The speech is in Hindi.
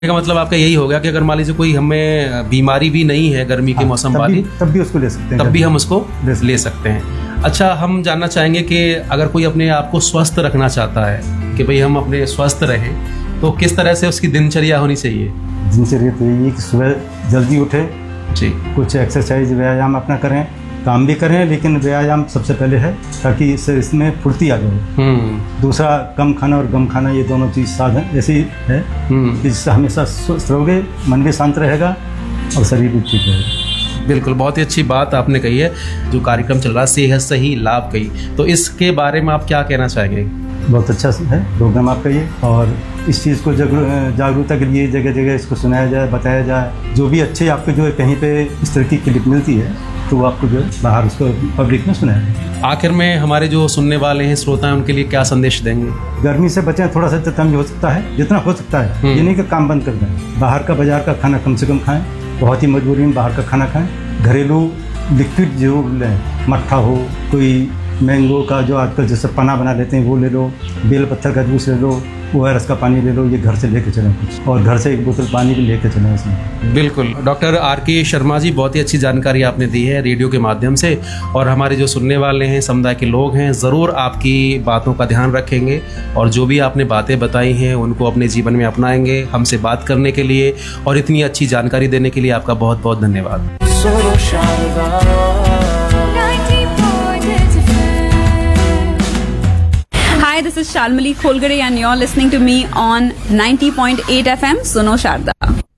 का मतलब आपका यही हो गया कि अगर मान लीजिए कोई हमें बीमारी भी नहीं है गर्मी के मौसम वाली, तब भी उसको ले सकते हैं, तब भी हम उसको ले सकते हैं। अच्छा, हम जानना चाहेंगे कि अगर कोई अपने आप को स्वस्थ रखना चाहता है कि भाई हम अपने स्वस्थ रहें, तो किस तरह से उसकी दिनचर्या होनी चाहिए? दिनचर्या तो यही कि सुबह जल्दी उठे जी, कुछ एक्सरसाइज व्यायाम अपना करें, काम भी करें, लेकिन व्यायाम सबसे पहले है ताकि इसमें फुर्ती आ जाए। दूसरा कम खाना और गम खाना, ये दोनों चीज़ साधन ऐसी है कि जिससे हमेशा स्वस्थ रहोगे, मन भी शांत रहेगा और शरीर भी ठीक रहेगा। बिल्कुल, बहुत ही अच्छी बात आपने कही है। जो कार्यक्रम चल रहा है सेहत सही लाभ कही, तो इसके बारे में आप क्या कहना चाहेंगे? बहुत अच्छा है प्रोग्राम आपका ये, और इस चीज़ को जागरूकता के लिए जगह जगह इसको सुनाया जाए, बताया जाए। जो भी अच्छे आपको जो है कहीं पे इस तरह की क्लिप मिलती है तो वो आपको जो है बाहर उसको पब्लिक में सुनाया जाए। आखिर में हमारे जो सुनने वाले हैं, श्रोता हैं, उनके लिए क्या संदेश देंगे? गर्मी से बचें, थोड़ा सा जितना भी हो सकता है, जितना हो सकता है, ये नहीं कि काम बंद कर दें। बाहर का बाजार का खाना कम से कम खाएं, बहुत ही मजबूरी में बाहर का खाना खाएं। घरेलू लिक्विड जो लें, मट्ठा हो, कोई मैंगो का जो आजकल जैसे पना बना लेते हैं वो ले लो, बेल पत्थर का जूस ले लो, ORS का पानी ले लो, ये घर से लेके चलें कुछ, और घर से एक बोतल पानी भी लेके चलें इसमें। बिल्कुल, डॉक्टर RK शर्मा जी, बहुत ही अच्छी जानकारी आपने दी है रेडियो के माध्यम से, और हमारे जो सुनने वाले हैं, समुदाय के लोग हैं, ज़रूर आपकी बातों का ध्यान रखेंगे और जो भी आपने बातें बताई हैं उनको अपने जीवन में अपनाएंगे। हमसे बात करने के लिए और इतनी अच्छी जानकारी देने के लिए आपका बहुत बहुत धन्यवाद। Hi, this is Shalmali Kholgare and you're listening to me on 90.8 FM, Suno Sharda.